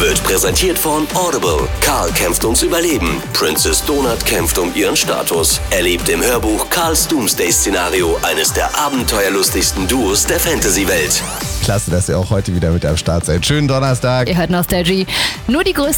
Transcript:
wird präsentiert von Audible. Karl kämpft ums Überleben. Princess Donut kämpft um ihren Status. Erlebt im Hörbuch Karls Doomsday-Szenario eines der abenteuerlustigsten Duos der Fantasy-Welt. Klasse, dass ihr auch heute wieder mit am Start seid. Schönen Donnerstag. Ihr hört Nostalgie. Nur die größten